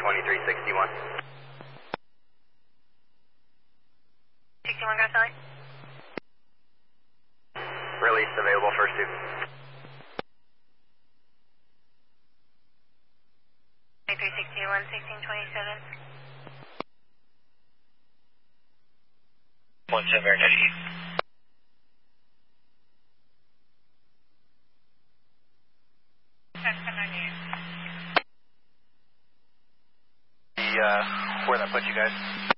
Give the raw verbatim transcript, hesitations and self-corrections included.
twenty-three sixty-one. sixty-one, Grass Valley. Release available, first two. twenty-three sixty-one, sixteen twenty-seven. one seven, Verity. The, uh, where that put you guys?